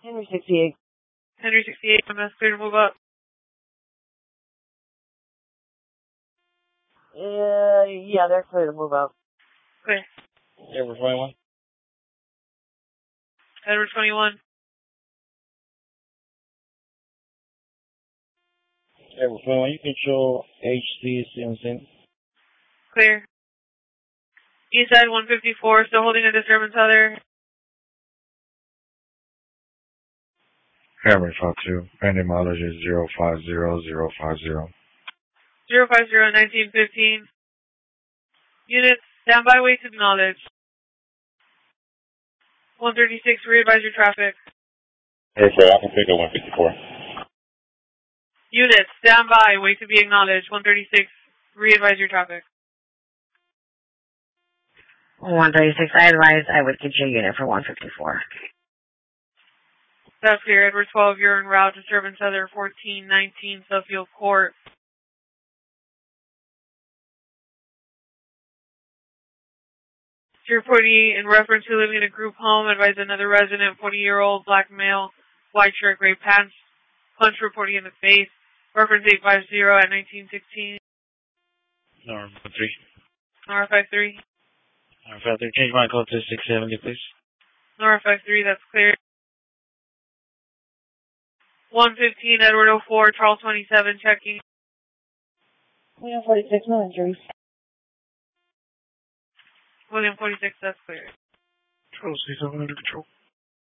Henry 68. Henry 68, MS clear to move up. Yeah, they're clear to move up. Clear. Edward 21. Edward 21. Edward 21, you control HC Simpson. Clear. Eastside 154, still holding a disturbance out there. Henry 52, pending mileage is 050050. 050-1915. Units, standby, wait to acknowledge. 136, re-advise your traffic. Hey, sir, I can pick up 154. Units, standby, wait to be acknowledged. 136, re-advise your traffic. 136, I advise I would get your unit for 154. That's clear. Edward 12, you're en route. Disturbance other 1419 Suffield Court. Tier 40, in reference to living in a group home, advise another resident, 40-year-old, black male, white shirt, gray pants, punch reporting in the face. Reference 850 at 1916. Nora 3. Nora 53. Nora 53, change my code to 670, please. Nora 53, that's clear. 115, Edward 04, Charles 27, checking. William 46, no injuries. William 46, that's clear. Control 6 under control.